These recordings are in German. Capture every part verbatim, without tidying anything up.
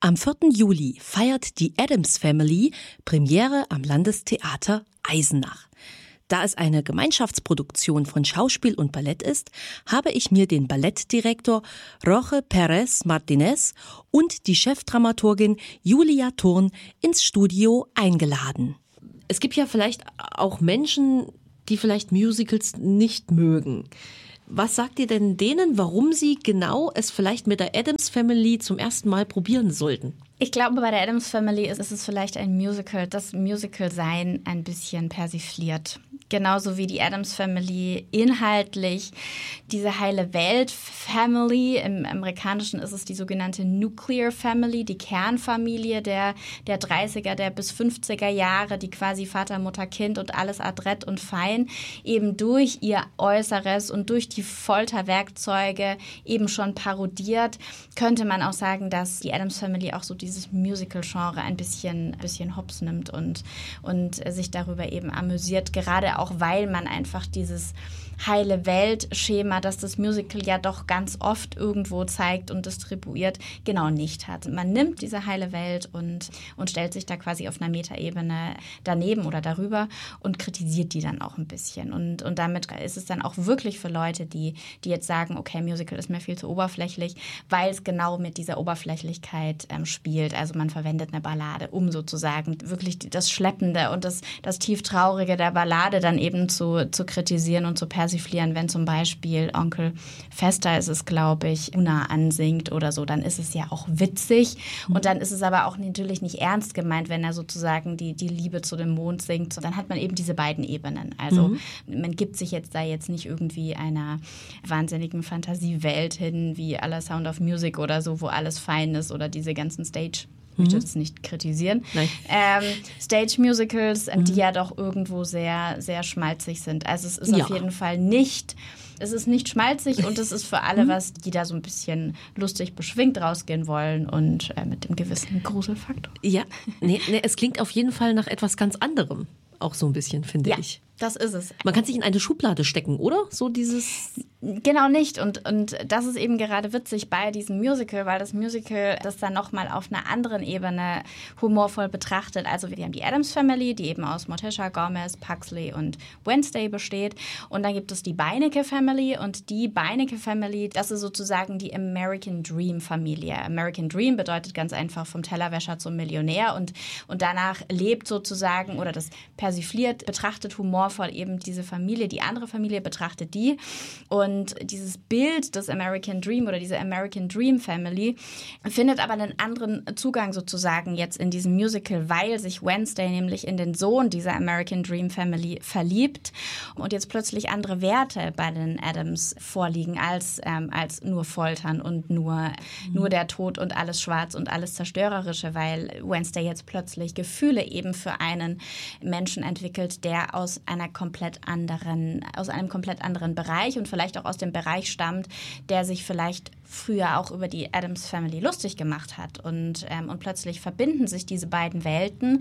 Am vierten Juli feiert die Addams Family Premiere am Landestheater Eisenach. Da es eine Gemeinschaftsproduktion von Schauspiel und Ballett ist, habe ich mir den Ballettdirektor Roge Perez Martinez und die Chefdramaturgin Julia Thurn ins Studio eingeladen. Es gibt ja vielleicht auch Menschen, die vielleicht Musicals nicht mögen. Was sagt ihr denn denen, warum sie genau es vielleicht mit der Addams Family zum ersten Mal probieren sollten? Ich glaube, bei der Addams Family ist es vielleicht ein Musical, das Musical-Sein ein bisschen persifliert. Genauso wie die Addams Family inhaltlich diese heile Welt-Family, im Amerikanischen ist es die sogenannte Nuclear Family, die Kernfamilie der, der dreißiger, der bis fünfziger Jahre, die quasi Vater, Mutter, Kind und alles adrett und fein, eben durch ihr Äußeres und durch die Folterwerkzeuge eben schon parodiert, könnte man auch sagen, dass die Addams Family auch so dieses Musical-Genre ein bisschen, bisschen hops nimmt und, und sich darüber eben amüsiert, gerade auch weil man einfach dieses heile Welt-Schema, das das Musical ja doch ganz oft irgendwo zeigt und distribuiert, genau nicht hat. Man nimmt diese heile Welt und, und stellt sich da quasi auf einer Metaebene daneben oder darüber und kritisiert die dann auch ein bisschen. Und, und damit ist es dann auch wirklich für Leute, die, die jetzt sagen, okay, Musical ist mir viel zu oberflächlich, weil es genau mit dieser Oberflächlichkeit ähm, spielt. Also man verwendet eine Ballade, um sozusagen wirklich das Schleppende und das, das Tieftraurige der Ballade dann eben zu, zu kritisieren und zu persiflieren. persiflieren, wenn zum Beispiel Onkel Fester ist es, glaube ich, Una ansingt oder so, dann ist es ja auch witzig und dann ist es aber auch natürlich nicht ernst gemeint, wenn er sozusagen die, die Liebe zu dem Mond singt. So, dann hat man eben diese beiden Ebenen. Also mhm. man gibt sich jetzt da jetzt nicht irgendwie einer wahnsinnigen Fantasiewelt hin, wie à la Sound of Music oder so, wo alles fein ist oder diese ganzen Stage Ich möchte das nicht kritisieren. Ähm, Stage-Musicals, mhm. die ja doch irgendwo sehr, sehr schmalzig sind. Also es ist ja. auf jeden Fall nicht, es ist nicht schmalzig und es ist für alle was, die da so ein bisschen lustig beschwingt rausgehen wollen und äh, mit dem gewissen Gruselfaktor. Ja, nee, nee, es klingt auf jeden Fall nach etwas ganz anderem. Auch so ein bisschen, finde ja, ich. Das ist es. Man kann sich in eine Schublade stecken, oder? So dieses... Genau nicht. Und, und das ist eben gerade witzig bei diesem Musical, weil das Musical das dann nochmal auf einer anderen Ebene humorvoll betrachtet. Also wir haben die Addams Family, die eben aus Morticia, Gomez, Pugsley und Wednesday besteht. Und dann gibt es die Beinecke Family. Und die Beinecke Family, das ist sozusagen die American Dream Familie. American Dream bedeutet ganz einfach vom Tellerwäscher zum Millionär. Und, und danach lebt sozusagen, oder das persifliert, betrachtet humorvoll eben diese Familie. Die andere Familie betrachtet die. Und Und dieses Bild des American Dream oder diese American Dream Family findet aber einen anderen Zugang sozusagen jetzt in diesem Musical, weil sich Wednesday nämlich in den Sohn dieser American Dream Family verliebt und jetzt plötzlich andere Werte bei den Addams vorliegen als, ähm, als nur Foltern und nur, mhm. nur der Tod und alles Schwarz und alles Zerstörerische, weil Wednesday jetzt plötzlich Gefühle eben für einen Menschen entwickelt, der aus einer komplett anderen, aus einem komplett anderen Bereich und vielleicht auch aus dem Bereich stammt, der sich vielleicht früher auch über die Addams Family lustig gemacht hat. Und, ähm, und plötzlich verbinden sich diese beiden Welten.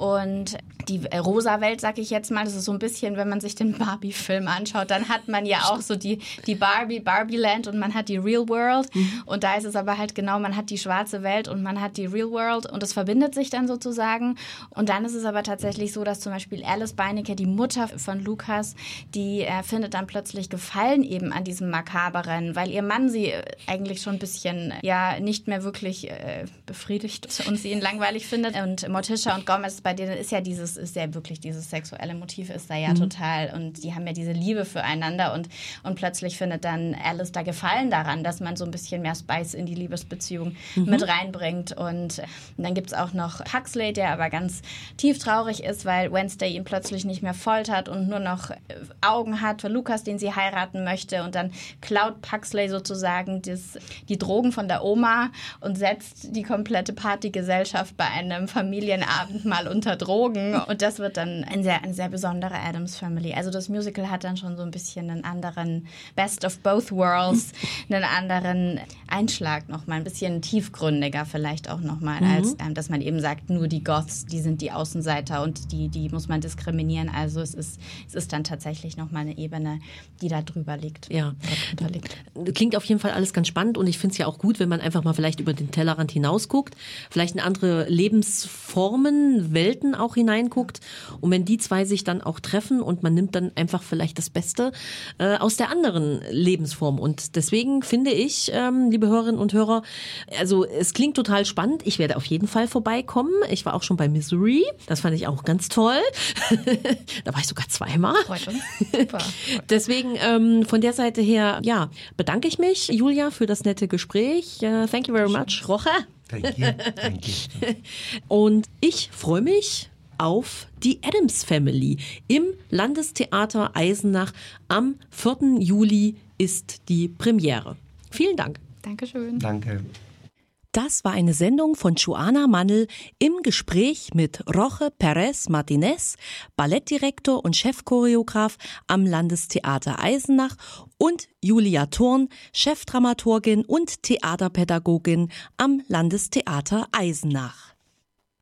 Und die rosa Welt, sag ich jetzt mal, das ist so ein bisschen, wenn man sich den Barbie-Film anschaut, dann hat man ja auch so die, die Barbie, Barbie-Land und man hat die Real World. Mhm. Und da ist es aber halt genau, man hat die schwarze Welt und man hat die Real World und es verbindet sich dann sozusagen. Und dann ist es aber tatsächlich so, dass zum Beispiel Alice Beinecke, die Mutter von Lukas, die äh, findet dann plötzlich Gefallen eben an diesem Makaberen, weil ihr Mann sie eigentlich schon ein bisschen ja nicht mehr wirklich äh, befriedigt und sie ihn langweilig findet. Und Morticia und Gomez, bei denen ist ja dieses, ist ja wirklich dieses sexuelle Motiv ist da ja mhm. total und die haben ja diese Liebe füreinander und, und plötzlich findet dann Alice da Gefallen daran, dass man so ein bisschen mehr Spice in die Liebesbeziehung mhm. mit reinbringt. Und, und dann gibt es auch noch Pugsley, der aber ganz tief traurig ist, weil Wednesday ihn plötzlich nicht mehr foltert und nur noch Augen hat für Lukas, den sie heiraten möchte. Und dann klaut Pugsley sozusagen das, die Drogen von der Oma und setzt die komplette Partygesellschaft bei einem Familienabend mal unter Drogen. Und das wird dann ein sehr, eine sehr besondere Addams Family. Also das Musical hat dann schon so ein bisschen einen anderen Best of Both Worlds, einen anderen Einschlag nochmal, ein bisschen tiefgründiger vielleicht auch nochmal, mhm. als ähm, dass man eben sagt, nur die Goths, die sind die Außenseiter und die, die muss man diskriminieren. Also es ist, es ist dann tatsächlich nochmal eine Ebene, die da drüber liegt. Ja, liegt. Klingt auf jeden Fall alles ganz spannend und ich finde es ja auch gut, wenn man einfach mal vielleicht über den Tellerrand hinaus guckt, vielleicht in andere Lebensformen, Welten auch hineinguckt und wenn die zwei sich dann auch treffen und man nimmt dann einfach vielleicht das Beste äh, aus der anderen Lebensform und deswegen finde ich, ähm, liebe Hörerinnen und Hörer, also es klingt total spannend, ich werde auf jeden Fall vorbeikommen, ich war auch schon bei Misery, das fand ich auch ganz toll, da war ich sogar zweimal. Freut uns. Super. Deswegen ähm, von der Seite her, ja, bedanke ich mich, Julia, für das nette Gespräch. Uh, thank you very much, Roche. Thank you. Thank you. Und ich freue mich auf die Addams Family im Landestheater Eisenach. Am vierten Juli ist die Premiere. Vielen Dank. Dankeschön. Danke. Das war eine Sendung von Joana Mannl im Gespräch mit Roche Perez Martinez, Ballettdirektor und Chefchoreograf am Landestheater Eisenach und Julia Thurn, Chefdramaturgin und Theaterpädagogin am Landestheater Eisenach.